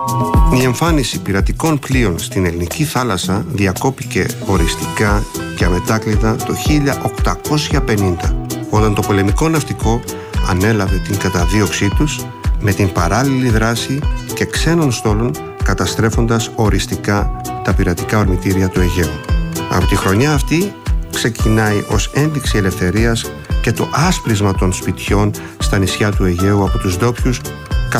Η εμφάνιση πειρατικών πλοίων στην ελληνική θάλασσα διακόπηκε οριστικά και αμετάκλητα το 1850, όταν το πολεμικό ναυτικό ανέλαβε την καταδίωξή τους με την παράλληλη δράση και ξένων στόλων, καταστρέφοντας οριστικά τα πειρατικά ορμητήρια του Αιγαίου. Από τη χρονιά αυτή ξεκινάει ως ένδειξη ελευθερίας και το άσπρισμα των σπιτιών στα νησιά του Αιγαίου από τους ντόπιους